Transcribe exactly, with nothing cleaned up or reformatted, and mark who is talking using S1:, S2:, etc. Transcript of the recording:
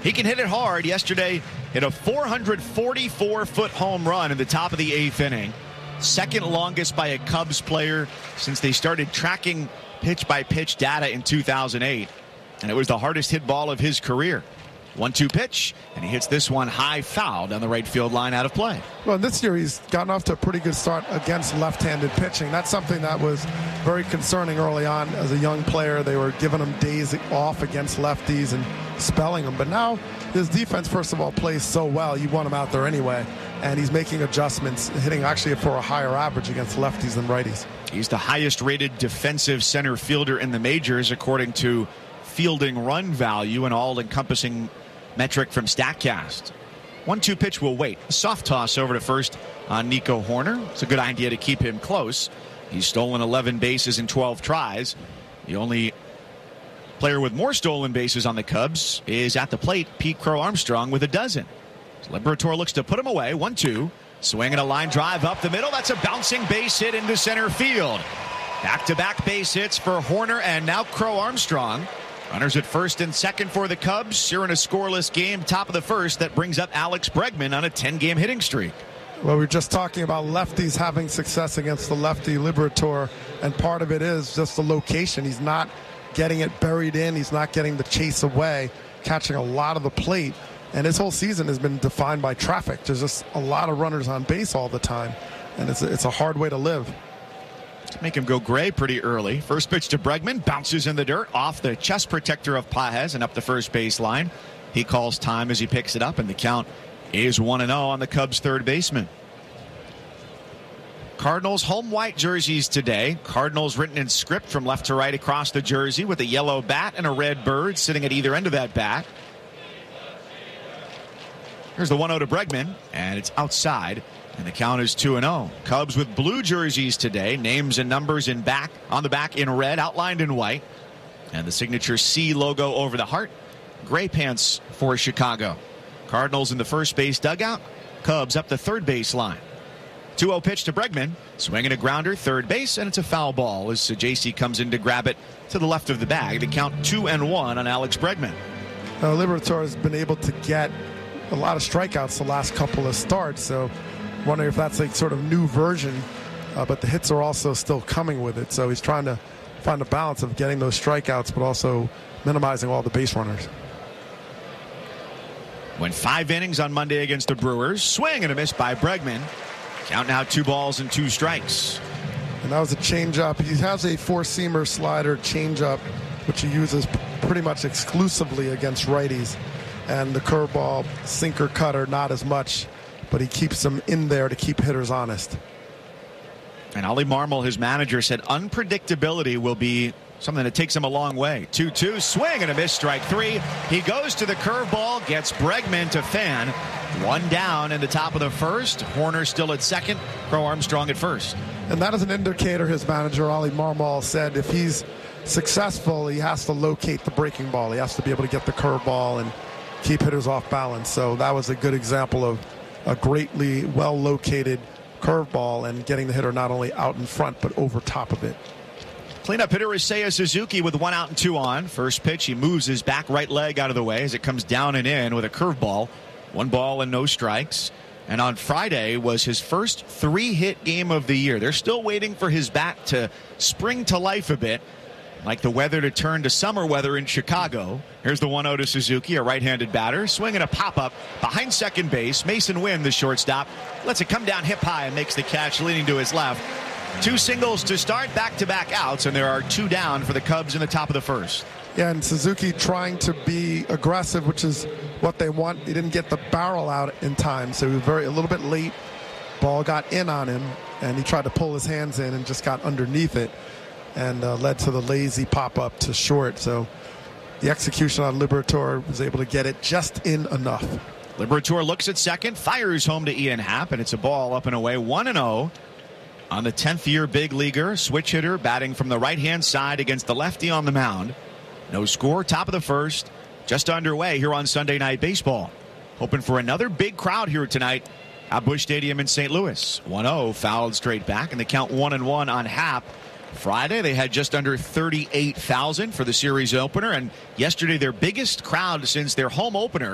S1: He can hit it hard. Yesterday, hit a four hundred forty-four foot home run in the top of the eighth inning. Second longest by a Cubs player since they started tracking pitch-by-pitch data in two thousand eight. And it was the hardest hit ball of his career. one two pitch, and he hits this one high foul down the right field line out of play.
S2: Well, this year he's gotten off to a pretty good start against left-handed pitching. That's something that was very concerning early on as a young player. They were giving him days off against lefties and spelling them. But now his defense, first of all, plays so well. You want him out there anyway. And he's making adjustments, hitting actually for a higher average against lefties than righties.
S1: He's the highest-rated defensive center fielder in the majors, according to fielding run value, an all-encompassing metric from StatCast. one two pitch will wait. A soft toss over to first on Nico Hoerner. It's a good idea to keep him close. He's stolen eleven bases in twelve tries. The only player with more stolen bases on the Cubs is at the plate, Pete Crow Armstrong, with a dozen. Liberatore looks to put him away. one two. Swinging a line drive up the middle. That's a bouncing base hit into center field. Back-to-back base hits for Hoerner and now Crow Armstrong. Runners at first and second for the Cubs. Here in a scoreless game, top of the first. That brings up Alex Bregman on a ten-game hitting streak.
S2: Well, we were just talking about lefties having success against the lefty Liberatore, and part of it is just the location. He's not getting it buried in. He's not getting the chase away, catching a lot of the plate. And his whole season has been defined by traffic. There's just a lot of runners on base all the time, and it's a, it's a hard way to live.
S1: Make him go gray pretty early. First pitch to Bregman, bounces in the dirt off the chest protector of Pages and up the first base line. He calls time as he picks it up, and the count is one and oh on the Cubs' third baseman. Cardinals home white jerseys today. Cardinals written in script from left to right across the jersey with a yellow bat and a red bird sitting at either end of that bat. Here's the one oh to Bregman, and it's outside. And the count is two and oh. Cubs with blue jerseys today. Names and numbers in back on the back in red, outlined in white. And the signature C logo over the heart. Gray pants for Chicago. Cardinals in the first base dugout. Cubs up the third base line. two oh pitch to Bregman. Swinging a grounder, third base, and it's a foul ball as J C comes in to grab it to the left of the bag. The count two and one on Alex Bregman.
S2: Uh, Liberatore has been able to get a lot of strikeouts the last couple of starts, so wondering if that's a sort of new version, uh, but the hits are also still coming with it. So he's trying to find a balance of getting those strikeouts, but also minimizing all the base runners.
S1: Went five innings on Monday against the Brewers. Swing and a miss by Bregman. Count now two balls and two strikes.
S2: And that was a changeup. He has a four-seamer slider changeup, which he uses pretty much exclusively against righties. And the curveball, sinker, cutter, not as much. But he keeps them in there to keep hitters honest.
S1: And Ollie Marmol, his manager, said unpredictability will be something that takes him a long way. two two, swing and a miss, strike three. He goes to the curveball, gets Bregman to fan. One down in the top of the first. Hoerner still at second. Crow Armstrong at first.
S2: And that is an indicator, his manager, Ollie Marmol, said if he's successful, he has to locate the breaking ball. He has to be able to get the curveball and keep hitters off balance. So that was a good example of a greatly well-located curveball and getting the hitter not only out in front but over top of it.
S1: Cleanup hitter is Seiya Suzuki with one out and two on. First pitch, he moves his back right leg out of the way as it comes down and in with a curveball. One ball and no strikes. And on Friday was his first three-hit game of the year. They're still waiting for his bat to spring to life a bit, like the weather to turn to summer weather in Chicago. Here's the one oh to Suzuki, a right-handed batter. Swinging a pop-up behind second base. Mason Wynn, the shortstop, lets it come down hip high and makes the catch leaning to his left. Two singles to start, back-to-back outs, and there are two down for the Cubs in the top of the first.
S2: Yeah, and Suzuki trying to be aggressive, which is what they want. He didn't get the barrel out in time, so he was very a little bit late. Ball got in on him, and he tried to pull his hands in and just got underneath it, and uh, led to the lazy pop-up to short. So the execution on Liberatore was able to get it just in enough.
S1: Liberatore looks at second, fires home to Ian Happ, and it's a ball up and away, one and oh. On the tenth year big leaguer, switch hitter, batting from the right-hand side against the lefty on the mound. No score, top of the first, just underway here on Sunday Night Baseball. Hoping for another big crowd here tonight at Busch Stadium in Saint Louis. one oh, fouled straight back, and the count one and one on Happ. Friday, they had just under thirty-eight thousand for the series opener, and yesterday their biggest crowd since their home opener